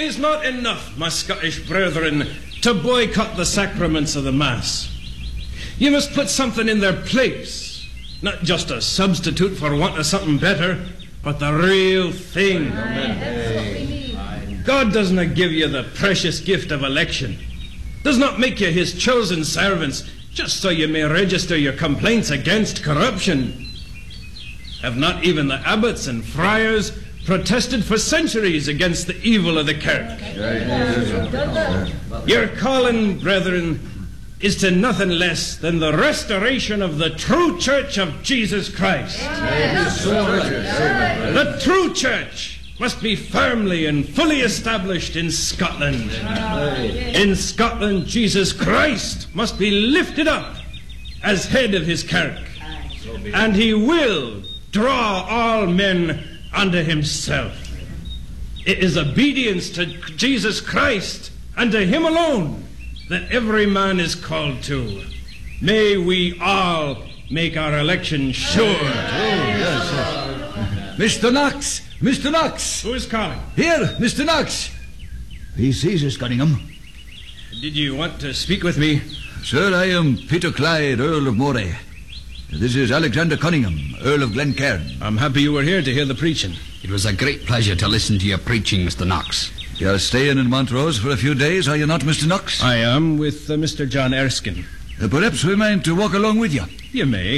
is not enough, my Scottish brethren, to boycott the sacraments of the Mass. You must put something in their place, not just a substitute for want of something better, but the real thing. Amen. That's what we need. God does not give you the precious gift of election, does not make you his chosen servants just so you may register your complaints against corruption. Have not even the abbots and friars protested for centuries against the evil of the Kirk? Your calling, brethren, is to nothing less than the restoration of the true Church of Jesus Christ. The true Church must be firmly and fully established in Scotland. In Scotland, Jesus Christ must be lifted up as head of his Kirk, and he will draw all men unto himself. It is obedience to Jesus Christ and to him alone that every man is called to. May we all make our election sure. Mr. Knox! Mr. Knox! Who is calling? Here, Mr. Knox! He sees us, Cunningham. Did you want to speak with me? Sir, I am Peter Clyde, Earl of Moray. This is Alexander Cunningham, Earl of Glencairn. I'm happy you were here to hear the preaching. It was a great pleasure to listen to your preaching, Mr. Knox. You're staying in Montrose for a few days, are you not, Mr. Knox? I am, with Mr. John Erskine. Perhaps we might walk along with you. You may.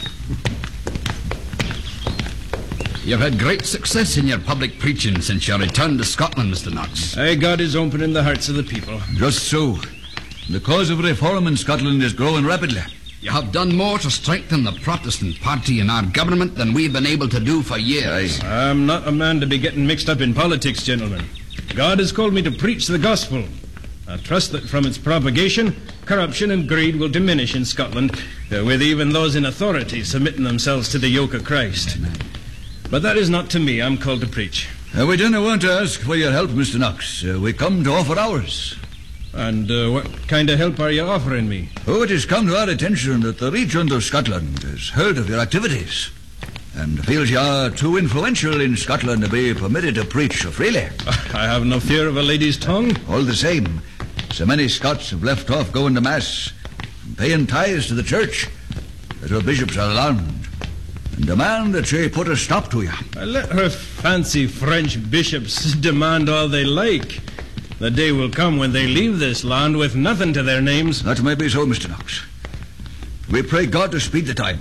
You've had great success in your public preaching since your return to Scotland, Mr. Knox. God is opening the hearts of the people. Just so. The cause of reform in Scotland is growing rapidly. You have done more to strengthen the Protestant party in our government than we've been able to do for years. Aye. I'm not a man to be getting mixed up in politics, gentlemen. God has called me to preach the gospel. I trust that from its propagation, corruption and greed will diminish in Scotland, with even those in authority submitting themselves to the yoke of Christ. Amen. But that is not to me. I'm called to preach. We don't want to ask for your help, Mr. Knox. We come to offer ours. And what kind of help are you offering me? Oh, it has come to our attention that the Regent of Scotland has heard of your activities and feels you are too influential in Scotland to be permitted to preach freely. I have no fear of a lady's tongue. All the same, so many Scots have left off going to Mass and paying tithes to the church that our bishops are alarmed and demand that she put a stop to you. Let her fancy French bishops demand all they like. The day will come when they leave this land with nothing to their names. That may be so, Mr. Knox. We pray God to speed the time.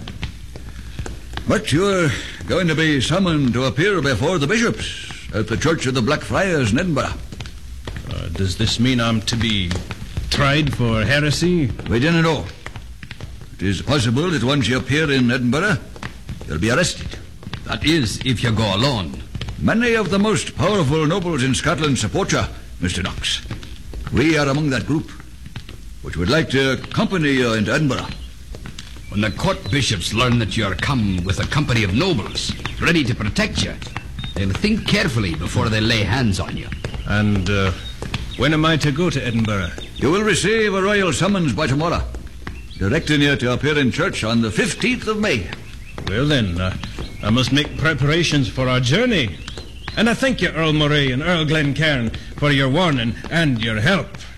But you're going to be summoned to appear before the bishops at the Church of the Blackfriars in Edinburgh. Does this mean I'm to be tried for heresy? We didn't know. It is possible that once you appear in Edinburgh, you'll be arrested. That is, if you go alone. Many of the most powerful nobles in Scotland support you, Mr. Knox. We are among that group, which would like to accompany you into Edinburgh. When the court bishops learn that you're come with a company of nobles, ready to protect you, they'll think carefully before they lay hands on you. And when am I to go to Edinburgh? You will receive a royal summons by tomorrow, directing you to appear in church on the 15th of May. Well then, I must make preparations for our journey. And I thank you, Earl Moray and Earl Glencairn, for your warning and your help.